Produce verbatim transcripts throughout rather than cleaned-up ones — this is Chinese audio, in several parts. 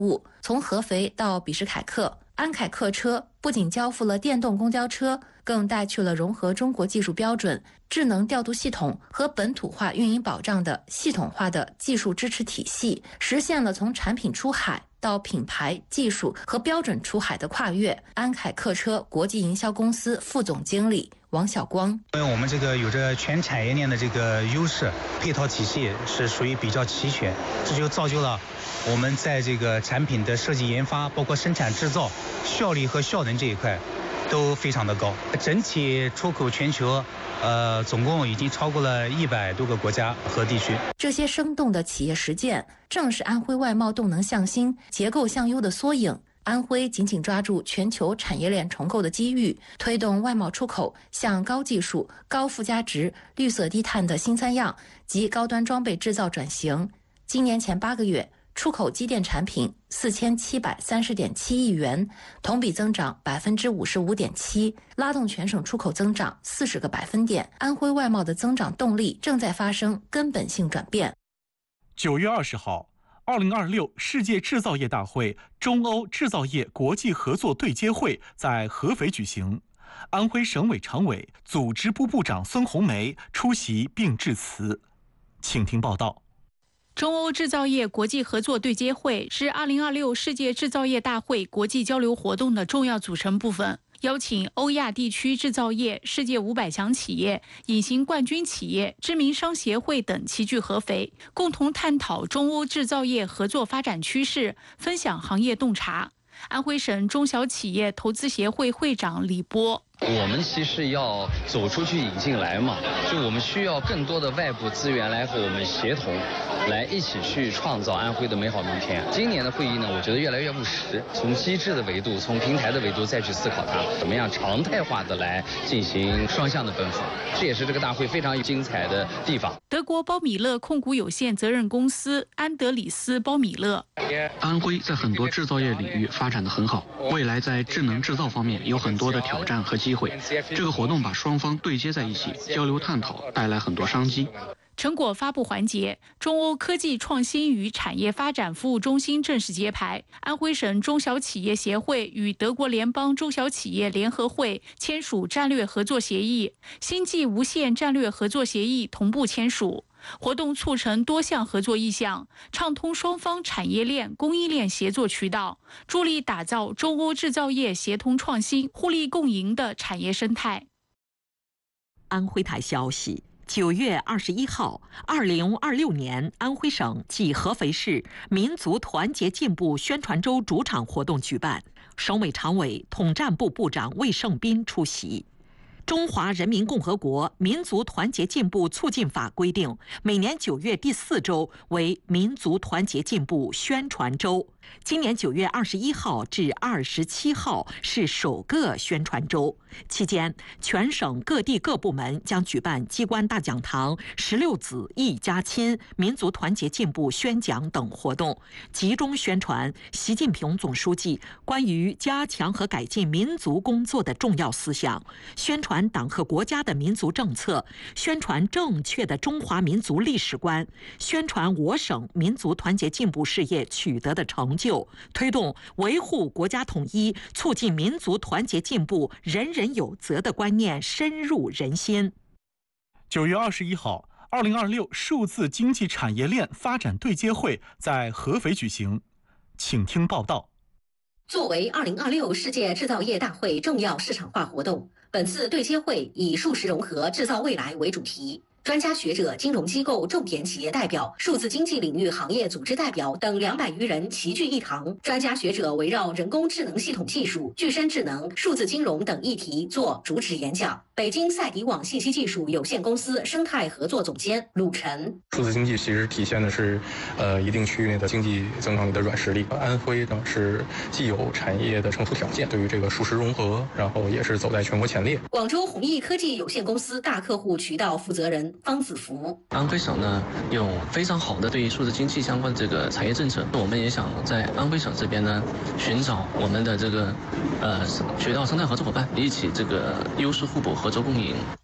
务。从合肥到比什凯克，安凯客车不仅交付了电动公交车，更带去了融合中国技术标准、智能调度系统和本土化运营保障的系统化的技术支持体系，实现了从产品出海到品牌、技术和标准出海的跨越。安凯客车国际营销公司副总经理王晓光， 因为我们这个有着全产业链的这个优势，配套体系是属于比较齐全，这就造就了我们在这个产品的设计研发，包括生产制造效率和效能这一块都非常的高。整体出口全球呃，总共已经超过了一百多个国家和地区。 这些生动的企业实践，正是安徽外贸动能向新、结构向优的缩影。安徽紧紧抓住全球产业链重构的机遇，推动外贸出口向高技术、高附加值、绿色低碳的新三样及高端装备制造转型。今年前八个月，出口机电产品四千七百三十点七亿元，同比增长百分之五十五点七，拉动全省出口增长四十个百分点。安徽外贸的增长动力正在发生根本性转变。 九月二十号，二零二六世界制造业大会中欧制造业国际合作对接会在合肥举行。安徽省委常委、组织部部长孙红梅出席并致辞。请听报道。 中欧制造业国际合作对接会是二零二六世界制造业大会国际交流活动的重要组成部分，邀请欧亚地区制造业、世界五百强企业、隐形冠军企业、知名商协会等齐聚合肥，共同探讨中欧制造业合作发展趋势，分享行业洞察。安徽省中小企业投资协会会长李波， 我们其实要走出去引进来嘛，就我们需要更多的外部资源来和我们协同，来一起去创造安徽的美好明天。今年的会议呢，我觉得越来越务实，从机制的维度，从平台的维度再去思考它怎么样常态化的来进行双向的奔赴，这也是这个大会非常精彩的地方。 德国包米勒控股有限责任公司安德里斯包米勒， 安徽在很多制造业领域发展得很好，未来在智能制造方面有很多的挑战和机会。这个活动把双方对接在一起，交流探讨，带来很多商机。 成果发布环节，中欧科技创新与产业发展服务中心正式揭牌。安徽省中小企业协会与德国联邦中小企业联合会签署战略合作协议，星际无线战略合作协议同步签署。活动促成多项合作意向，畅通双方产业链、供应链协作渠道，助力打造中欧制造业协同创新、互利共赢的产业生态。 安徽台消息。九月二十一号，二零二六年安徽省暨合肥市民族团结进步宣传周主场活动举办，省委常委、统战部部长魏胜斌出席。中华人民共和国民族团结进步促进法规定，每年九月第四周为民族团结进步宣传周。今年九月二十一号至二十七号是首个宣传周，期间全省各地各部门将举办机关大讲堂、十六子一家亲、民族团结进步宣讲等活动，集中宣传习近平总书记关于加强和改进民族工作的重要思想，宣传党和国家的民族政策，宣传正确的中华民族历史观，宣传我省民族团结进步事业取得的成就，推动维护国家统一，促进民族团结进步人人有责的观念深入人心。 九月二十一号，二零二六数字经济产业链发展对接会在合肥举行，请听报道。 作为二零二六世界制造业大会重要市场化活动，本次对接会以数实融合制造未来为主题。专家学者、金融机构重点企业代表、数字经济领域行业组织代表等两百余人齐聚一堂。专家学者围绕人工智能系统技术、具身智能、数字金融等议题做主旨演讲。北京赛迪网信息技术有限公司生态合作总监鲁晨： 数字经济其实体现的是，呃，一定区域内的经济增长的软实力。安徽呢是既有产业的成熟条件，对于这个数实融合，然后也是走在全国前列。广州弘毅科技有限公司大客户渠道负责人方子福： 安徽省呢有非常好的对于数字经济相关这个产业政策，我们也想在安徽省这边呢寻找我们的这个呃渠道生态合作伙伴，一起这个优势互补、合作共赢。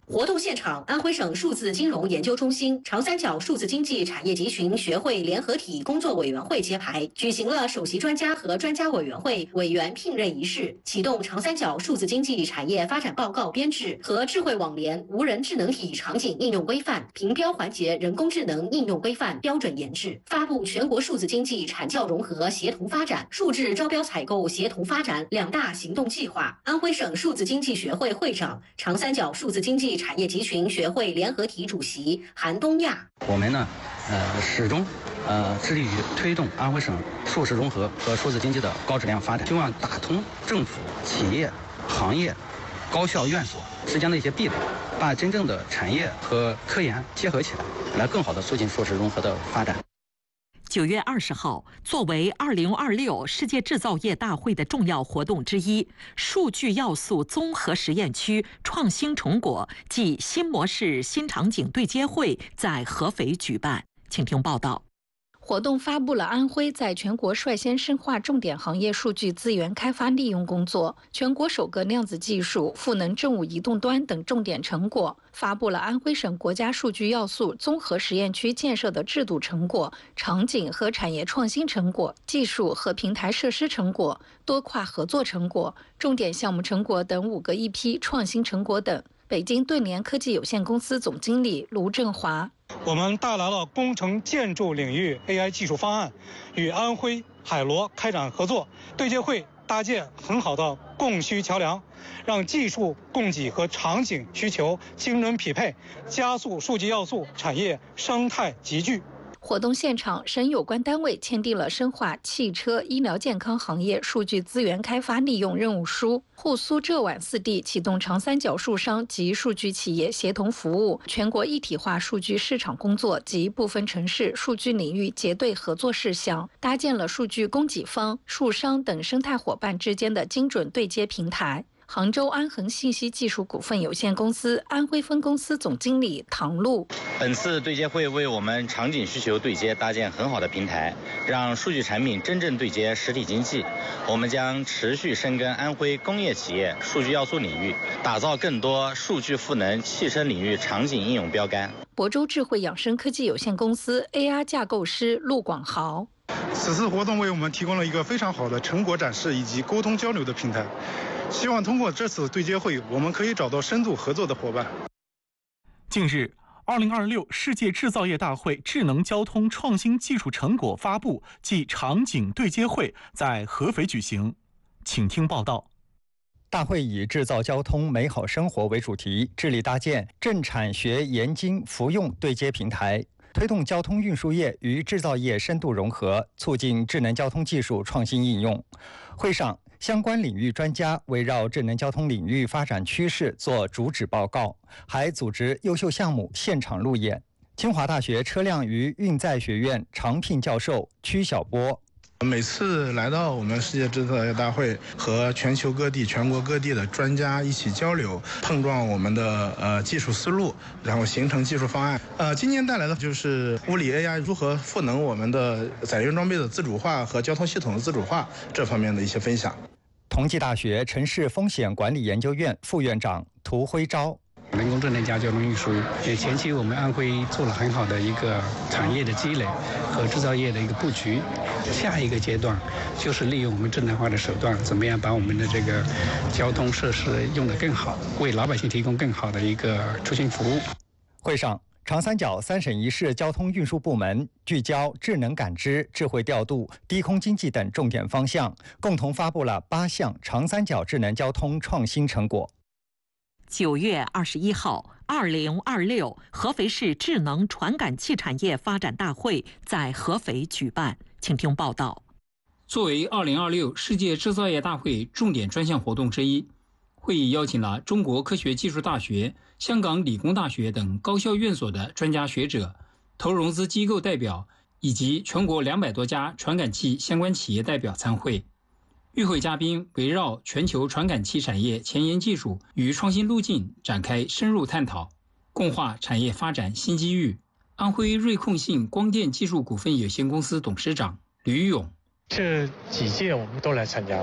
活动现场，安徽省数字金融研究中心、长三角数字经济产业集群学会联合体工作委员会揭牌，举行了首席专家和专家委员会委员聘任仪式，启动长三角数字经济产业发展报告编制和智慧网联无人智能体场景应用规范评标环节人工智能应用规范标准研制，发布全国数字经济产教融合协同发展、数字招标采购协同发展两大行动计划。安徽省数字经济学会会长、长三角数字经济产业集群学会联合体主席韩东亚， 我们呢，呃，始终呃致力于推动安徽省数实融合和数字经济的高质量发展，希望打通政府、企业、行业、高校院所之间的一些壁垒，把真正的产业和科研结合起来，来更好的促进数实融合的发展。 九月二十号，作为二零二六世界制造业大会的重要活动之一，数据要素综合实验区创新成果暨新模式新场景对接会在合肥举办。请听报道。 活动发布了安徽在全国率先深化重点行业数据资源开发利用工作、全国首个量子技术、赋能政务移动端等重点成果，发布了安徽省国家数据要素综合实验区建设的制度成果、场景和产业创新成果、技术和平台设施成果、多跨合作成果、重点项目成果等五个一批创新成果等。北京盾联科技有限公司总经理卢振华， 我们带来了工程建筑领域 A I 技术方案，与安徽海螺开展合作，对接会搭建很好的供需桥梁，让技术供给和场景需求精准匹配，加速数据要素产业生态集聚。 活动现场，省有关单位签订了深化汽车、医疗健康行业数据资源开发利用任务书，沪苏浙皖四地启动长三角数商及数据企业协同服务全国一体化数据市场工作及部分城市数据领域结对合作事项，搭建了数据供给方、数商等生态伙伴之间的精准对接平台。杭州安恒信息技术股份有限公司安徽分公司总经理唐璐， 本次对接会为我们场景需求对接搭建很好的平台，让数据产品真正对接实体经济。我们将持续深耕安徽工业企业数据要素领域，打造更多数据赋能汽车领域场景应用标杆。 亳州智慧养生科技有限公司 A R 架构师陆广豪， 此次活动为我们提供了一个非常好的成果展示以及沟通交流的平台，希望通过这次对接会，我们可以找到深度合作的伙伴。 近日，二零二六世界制造业大会智能交通创新技术成果发布暨场景对接会在合肥举行，请听报道。 大会以制造交通美好生活为主题，致力搭建政产学研经服用对接平台，推动交通运输业与制造业深度融合，促进智能交通技术创新应用。会上，相关领域专家围绕智能交通领域发展趋势做主旨报告，还组织优秀项目现场路演。清华大学车辆与运载学院常聘教授曲晓波， 每次来到我们世界制造业大会，和全球各地、全国各地的专家一起交流，碰撞我们的呃技术思路，然后形成技术方案。呃，今年带来的就是物理 A I 如何赋能我们的载运装备的自主化和交通系统的自主化这方面的一些分享。 同济大学城市风险管理研究院副院长涂辉昭。 人工智能加交通运输，也前期我们安徽做了很好的一个产业的积累和制造业的一个布局。下一个阶段就是利用我们智能化的手段，怎么样把我们的这个交通设施用得更好，为老百姓提供更好的一个出行服务。 会上，长三角三省一市交通运输部门聚焦智能感知、智慧调度、低空经济等重点方向，共同发布了八项长三角智能交通创新成果。 九月二十一号，二零二六合肥市智能传感器产业发展大会在合肥举办，请听报道。 作为二零二六世界制造业大会重点专项活动之一，会议邀请了中国科学技术大学、香港理工大学等高校院所的专家学者、投融资机构代表以及全国两百多家传感器相关企业代表参会。与会嘉宾围绕全球传感器产业前沿技术与创新路径展开深入探讨，共话产业发展新机遇。安徽瑞控信光电技术股份有限公司董事长吕勇： 这几届我们都来参加了，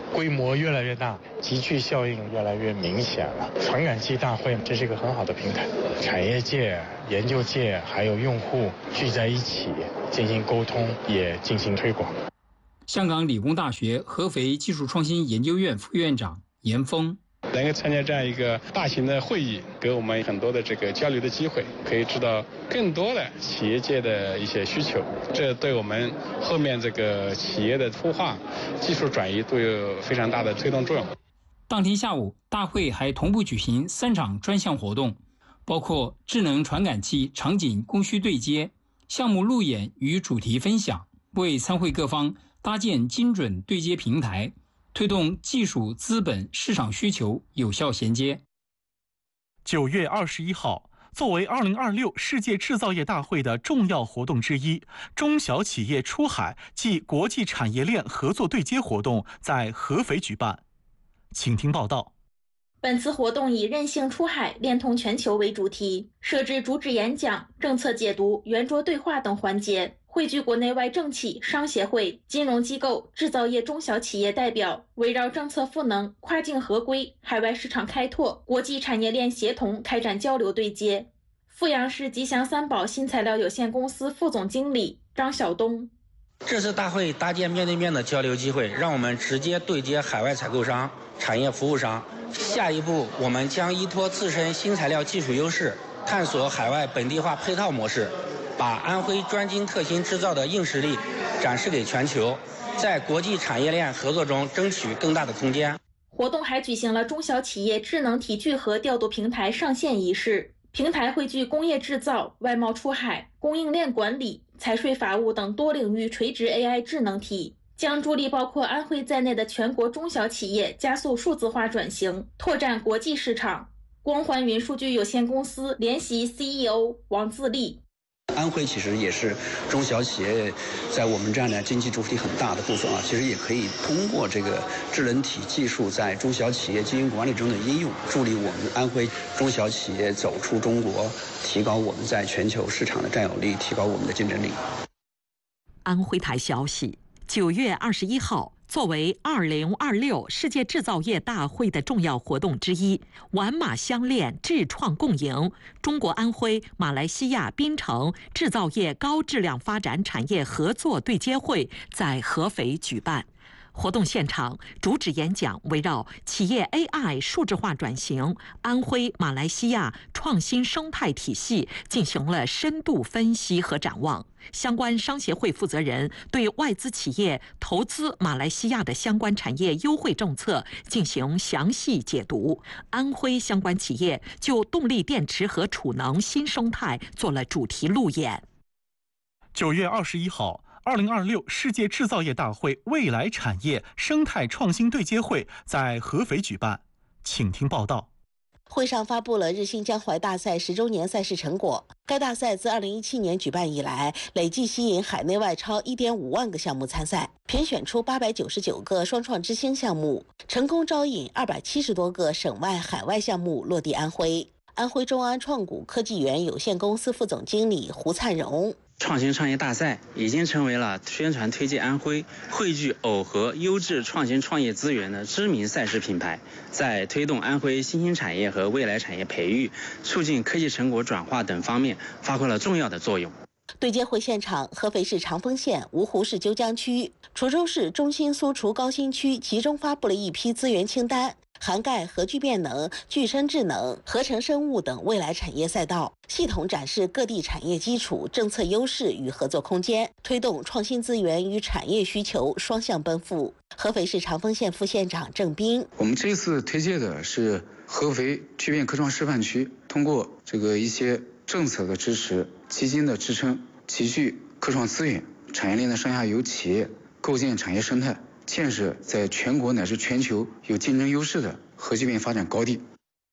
规模越来越大，集聚效应越来越明显了。传感器大会这是一个很好的平台，产业界、研究界还有用户聚在一起进行沟通，也进行推广。 香港理工大学合肥技术创新研究院副院长严峰。 能够参加这样一个大型的会议，给我们很多的这个交流的机会，可以知道更多的企业界的一些需求，这对我们后面这个企业的孵化、技术转移都有非常大的推动作用。 当天下午，大会还同步举行三场专项活动，包括智能传感器场景供需对接、项目路演与主题分享，为参会各方搭建精准对接平台，推动技术、资本、市场需求有效衔接。 九月二十一号，作为二零二六世界制造业大会的重要活动之一，中小企业出海暨国际产业链合作对接活动在合肥举办。请听报道。 本次活动以韧性出海，联通全球为主题，设置主旨演讲、政策解读、圆桌对话等环节，汇聚国内外政企、商协会、金融机构、制造业中小企业代表，围绕政策赋能、跨境合规、海外市场开拓、国际产业链协同开展交流对接。阜阳市吉祥三宝新材料有限公司副总经理张晓东。 这次大会搭建面对面的交流机会，让我们直接对接海外采购商、产业服务商。下一步，我们将依托自身新材料技术优势，探索海外本地化配套模式，把安徽专精特新制造的硬实力展示给全球，在国际产业链合作中争取更大的空间。 活动还举行了中小企业智能体聚合调度平台上线仪式，平台汇聚工业制造、外贸出海、供应链管理、财税法务等多领域垂直 A I 智能体，将助力包括安徽在内的全国中小企业加速数字化转型，拓展国际市场。光环云数据有限公司联席 C E O 王自立。 安徽其实也是中小企业在我们这样的经济主体很大的部分啊，其实也可以通过这个智能体技术在中小企业经营管理中的应用，助力我们安徽中小企业走出中国，提高我们在全球市场的占有力，提高我们的竞争力。 安徽台消息，九月二十一号。作为二零二六世界制造业大会的重要活动之一，完马相链智创共赢中国安徽马来西亚槟城制造业高质量发展产业合作对接会在合肥举办。活动现场，主旨演讲围绕企业 A I 数字化转型、安徽、马来西亚创新生态体系进行了深度分析和展望。相关商协会负责人对外资企业投资马来西亚的相关产业优惠政策进行详细解读。安徽相关企业就动力电池和储能新生态做了主题路演。 九月二十一号。二零二六世界制造业大会未来产业生态创新对接会在合肥举办，请听报道。 会上发布了日新江淮大赛十周年赛事成果。该大赛自二零一七年举办以来，累计吸引海内外超一点五万个项目参赛，评选出八百九十九个双创之星项目，成功招引二百七十多个省外海外项目落地安徽。安徽中安创股科技园有限公司副总经理胡灿荣。 创新创业大赛已经成为了宣传推介安徽、汇聚耦合优质创新创业资源的知名赛事品牌，在推动安徽新兴产业和未来产业培育、促进科技成果转化等方面发挥了重要的作用。 对接会现场，合肥市长丰县、芜湖市鸠江区、滁州市中心苏滁高新区集中发布了一批资源清单，涵盖核聚变能、具身智能、合成生物等未来产业赛道，系统展示各地产业基础、政策优势与合作空间，推动创新资源与产业需求双向奔赴。合肥市长丰县副县长郑斌： 我们这次推介的是合肥聚变科创示范区，通过这个一些政策的支持、基金的支撑，集聚科创资源、产业链的上下游企业，构建产业生态，建设在全国乃至全球有竞争优势的核聚变发展高地。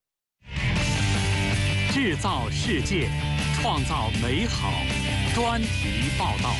制造世界，创造美好。专题报道。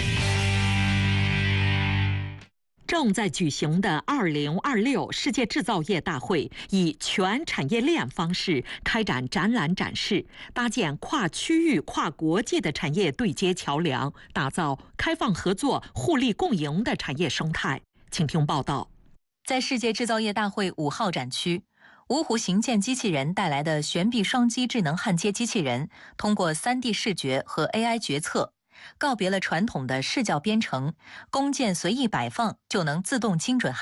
正在举行的二零二六世界制造业大会以全产业链方式开展展览展示，搭建跨区域、跨国界的产业对接桥梁，打造开放合作、互利共赢的产业生态。请听报道。 在世界制造业大会五号展区，芜湖行健机器人带来的悬臂双击智能焊接机器人，通过 三 D 视觉和 A I 决策，告别了传统的视角编程，工件随意摆放就能自动精准焊